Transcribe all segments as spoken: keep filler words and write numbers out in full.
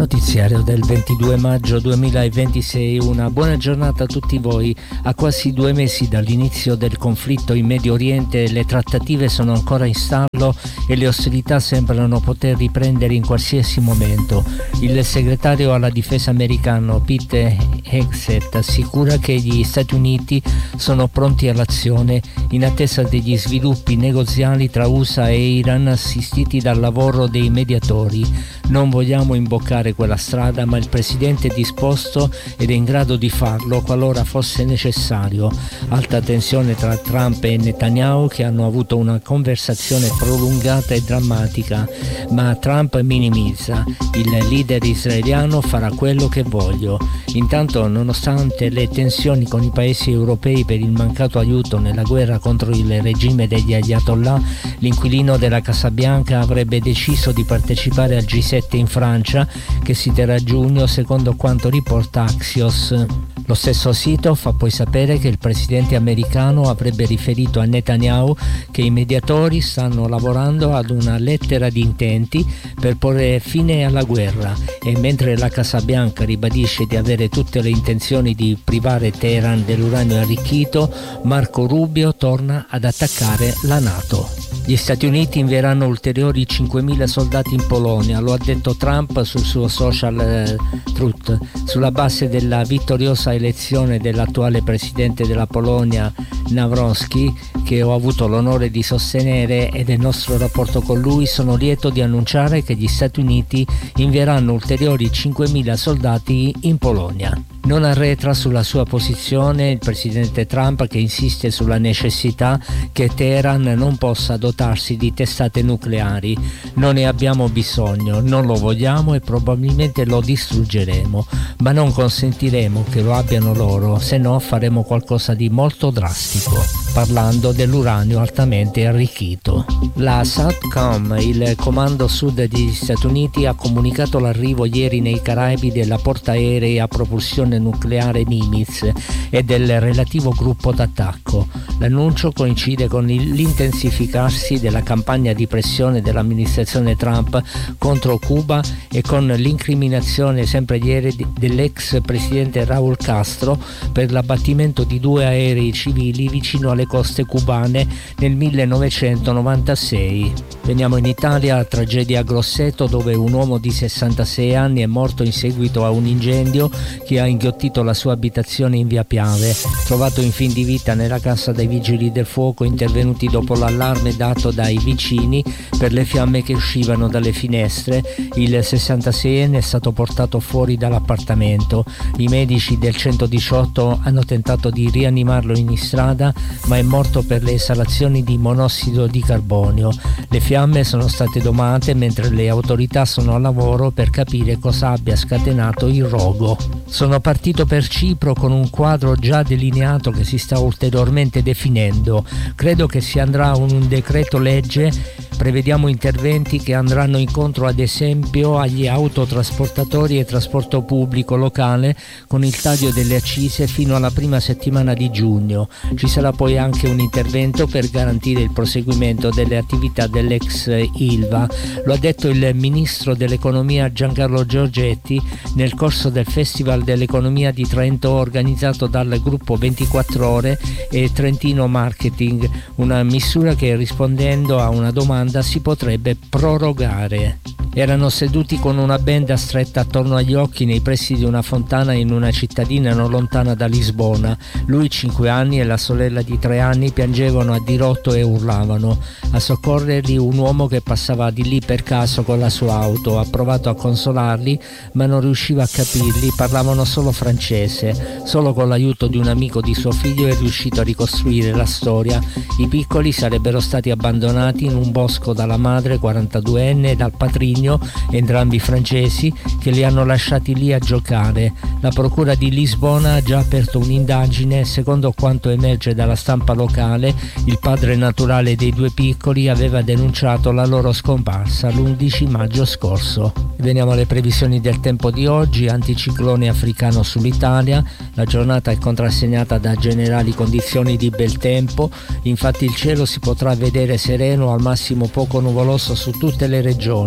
Notiziario del ventidue maggio duemilaventisei, una buona giornata a tutti voi. A quasi due mesi dall'inizio del conflitto in Medio Oriente, le trattative sono ancora in stallo e le ostilità sembrano poter riprendere in qualsiasi momento. Il segretario alla difesa americano Pete Hegseth assicura che gli Stati Uniti sono pronti all'azione in attesa degli sviluppi negoziali tra U S A e Iran assistiti dal lavoro dei mediatori. Non vogliamo imboccare quella strada, ma il presidente è disposto ed è in grado di farlo qualora fosse necessario. Alta tensione tra Trump e Netanyahu, che hanno avuto una conversazione prolungata e drammatica, ma Trump minimizza. Il leader israeliano farà quello che voglio. Intanto, nonostante le tensioni con i paesi europei per il mancato aiuto nella guerra contro il regime degli Ayatollah, l'inquilino della Casa Bianca avrebbe deciso di partecipare al G sette in Francia, che si terrà a giugno, secondo quanto riporta Axios. Lo stesso sito fa poi sapere che il presidente americano avrebbe riferito a Netanyahu che i mediatori stanno lavorando ad una lettera di intenti per porre fine alla guerra, e mentre la Casa Bianca ribadisce di avere tutte le intenzioni di privare Teheran dell'uranio arricchito, Marco Rubio torna ad attaccare la NATO. Gli Stati Uniti invieranno ulteriori cinquemila soldati in Polonia, lo ha detto Trump sul suo social eh, Truth, sulla base della vittoriosa elezione dell'attuale presidente della Polonia Nawrocki, che ho avuto l'onore di sostenere, e del nostro rapporto con lui. Sono lieto di annunciare che gli Stati Uniti invieranno ulteriori cinquemila soldati in Polonia. Non arretra sulla sua posizione il presidente Trump, che insiste sulla necessità che Teheran non possa dotarsi di testate nucleari. Non ne abbiamo bisogno, non lo vogliamo e probabilmente lo distruggeremo, ma non consentiremo che lo abbiano loro, se no faremo qualcosa di molto drastico, parlando dell'uranio altamente arricchito. La SOUTHCOM, il comando sud degli Stati Uniti, ha comunicato l'arrivo ieri nei Caraibi della portaerei a propulsione nucleare Nimitz e del relativo gruppo d'attacco. L'annuncio coincide con l'intensificarsi della campagna di pressione dell'amministrazione Trump contro Cuba e con l'incriminazione sempre ieri dell'ex presidente Raúl Castro per l'abbattimento di due aerei civili vicino alle coste cubane nel millenovecentonovantasei. Veniamo in Italia, tragedia a Grosseto, dove un uomo di sessantasei anni è morto in seguito a un incendio che ha inghiottito la sua abitazione in via Piave, trovato in fin di vita nella casa dai vigili del fuoco intervenuti dopo l'allarme dato dai vicini per le fiamme che uscivano dalle finestre. Il sessantaseienne è stato portato fuori dall'appartamento. I medici del centodiciotto hanno tentato di rianimarlo in strada, ma è morto per le esalazioni di monossido di carbonio. Le fiamme sono state domate mentre le autorità sono al lavoro per capire cosa abbia scatenato il rogo. Sono partito per Cipro con un quadro già delineato che si sta ulteriormente definendo. Credo che si andrà a un decreto legge. Prevediamo interventi che andranno incontro ad esempio agli autotrasportatori e trasporto pubblico locale, con il taglio delle accise fino alla prima settimana di giugno. Ci sarà poi anche un intervento per garantire il proseguimento delle attività dell'ex Ilva. Lo ha detto il ministro dell'economia Giancarlo Giorgetti nel corso del Festival dell'Economia di Trento organizzato dal gruppo ventiquattro ore e Trentino Marketing, una misura che, rispondendo a una domanda, si potrebbe prorogare. Erano seduti con una benda stretta attorno agli occhi nei pressi di una fontana in una cittadina non lontana da Lisbona. Lui, cinque anni, e la sorella di tre anni piangevano a dirotto e urlavano. A soccorrerli un uomo che passava di lì per caso con la sua auto. Ha provato a consolarli, ma non riusciva a capirli, parlavano solo francese. Solo con l'aiuto di un amico di suo figlio è riuscito a ricostruire la storia. I piccoli sarebbero stati abbandonati in un bosco dalla madre quarantaduenne e dal patrigno, entrambi francesi, che li hanno lasciati lì a giocare. La procura di Lisbona ha già aperto un'indagine. Secondo quanto emerge dalla stampa locale, il padre naturale dei due piccoli aveva denunciato la loro scomparsa l'undici maggio scorso. Veniamo alle previsioni del tempo di oggi. Anticiclone africano sull'Italia. La giornata è contrassegnata da generali condizioni di bel tempo. Infatti il cielo si potrà vedere sereno, al massimo poco nuvoloso su tutte le regioni,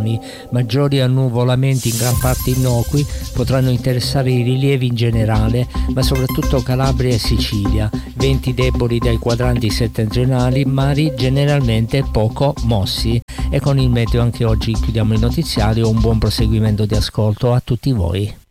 Maggiori annuvolamenti in gran parte innocui potranno interessare i rilievi in generale, ma soprattutto Calabria e Sicilia. Venti deboli dai quadranti settentrionali, mari generalmente poco mossi. E con il meteo anche oggi chiudiamo il notiziario. Un buon proseguimento di ascolto a tutti voi.